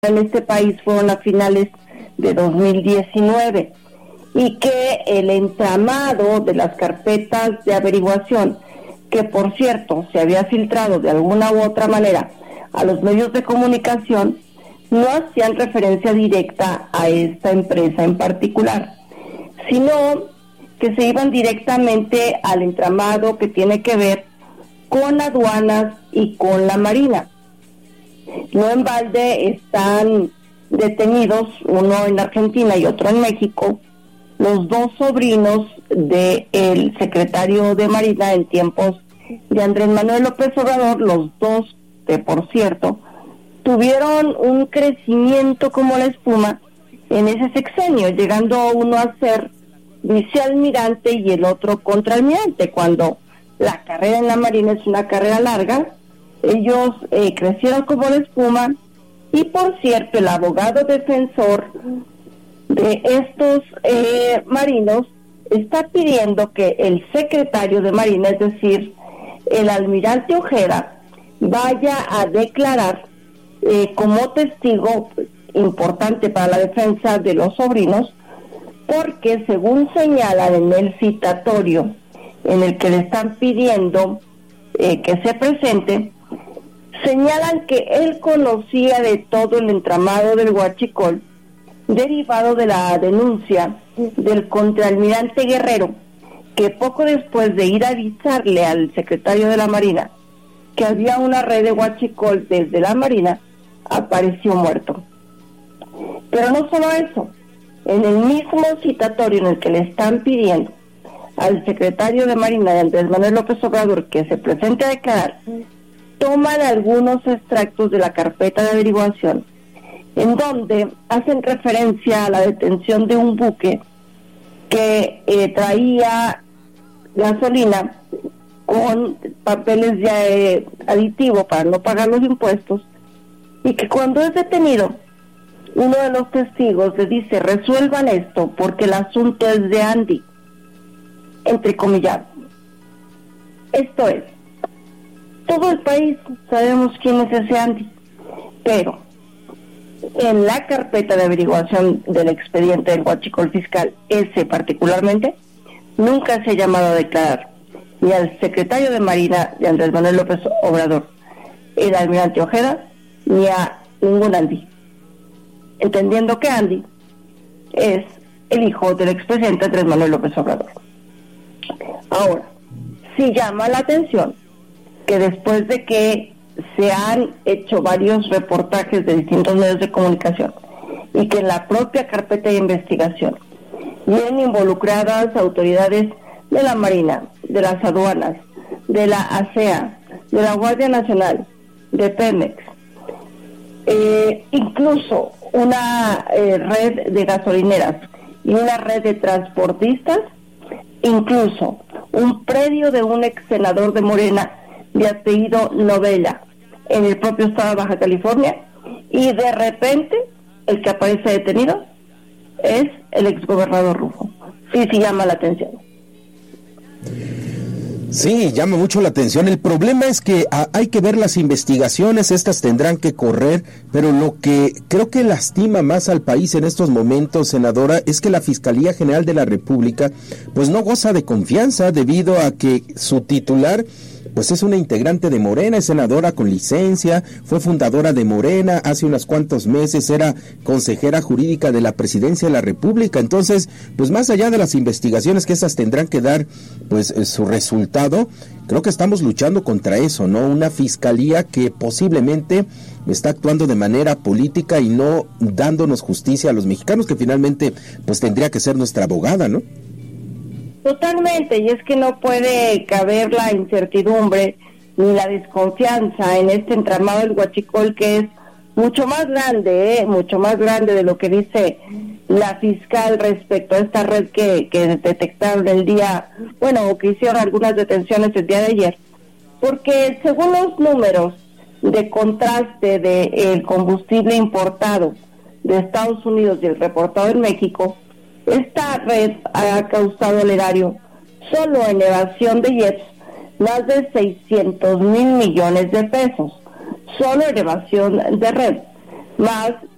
en este país fueron a finales de 2019 y que el entramado de las carpetas de averiguación, que por cierto se había filtrado de alguna u otra manera a los medios de comunicación, no hacían referencia directa a esta empresa en particular, sino que se iban directamente al entramado que tiene que ver con aduanas y con la Marina. No en balde están detenidos, uno en Argentina y otro en México, los dos sobrinos del secretario de Marina en tiempos de Andrés Manuel López Obrador, los dos que por cierto tuvieron un crecimiento como la espuma en ese sexenio, llegando uno a ser vicealmirante y el otro contraalmirante, cuando la carrera en la Marina es una carrera larga. Ellos crecieron como la espuma y por cierto el abogado defensor de estos marinos está pidiendo que el secretario de Marina, es decir, el almirante Ojeda, vaya a declarar como testigo importante para la defensa de los sobrinos, porque según señalan en el citatorio en el que le están pidiendo que se presente, señalan que él conocía de todo el entramado del huachicol derivado de la denuncia del contraalmirante Guerrero, que poco después de ir a avisarle al secretario de la Marina que había una red de huachicol desde la Marina, apareció muerto. Pero no solo eso, en el mismo citatorio en el que le están pidiendo al secretario de Marina de Andrés Manuel López Obrador que se presente a declarar, toman algunos extractos de la carpeta de averiguación en donde hacen referencia a la detención de un buque que traía gasolina con papeles de aditivo para no pagar los impuestos, y que cuando es detenido, uno de los testigos le dice: resuelvan esto porque el asunto es de Andy, entrecomillado. Esto es, todo el país sabemos quién es ese Andy, pero en la carpeta de averiguación del expediente del huachicol fiscal, ese particularmente, nunca se ha llamado a declarar ni al secretario de Marina de Andrés Manuel López Obrador, el almirante Ojeda, ni a ningún Andy, entendiendo que Andy es el hijo del expresidente Andrés Manuel López Obrador. Ahora, sí llama la atención que después de que se han hecho varios reportajes de distintos medios de comunicación y que en la propia carpeta de investigación vienen involucradas autoridades de la Marina, de las aduanas, de la ASEA, de la Guardia Nacional, de Pemex, incluso una red de gasolineras y una red de transportistas, incluso un predio de un ex senador de Morena de apellido Novella en el propio estado de Baja California, y de repente el que aparece detenido es el exgobernador Rufo. Sí llama la atención. Sí, llama mucho la atención. El problema es que hay que ver las investigaciones, estas tendrán que correr, pero lo que creo que lastima más al país en estos momentos, senadora, es que la Fiscalía General de la República pues no goza de confianza debido a que su titular pues es una integrante de Morena, es senadora con licencia, fue fundadora de Morena, hace unos cuantos meses era consejera jurídica de la Presidencia de la República. Entonces, pues más allá de las investigaciones que esas tendrán que dar pues su resultado, creo que estamos luchando contra eso, ¿no? Una fiscalía que posiblemente está actuando de manera política y no dándonos justicia a los mexicanos, que finalmente pues tendría que ser nuestra abogada, ¿no? Totalmente, y es que no puede caber la incertidumbre ni la desconfianza en este entramado del huachicol, que es mucho más grande de lo que dice la fiscal respecto a esta red que detectaron el día, o que hicieron algunas detenciones el día de ayer, porque según los números de contraste del combustible importado de Estados Unidos y el reportado en México, esta red ha causado al erario, solo en evasión de IEPS, más de 600,000 millones de pesos, solo en evasión de red, más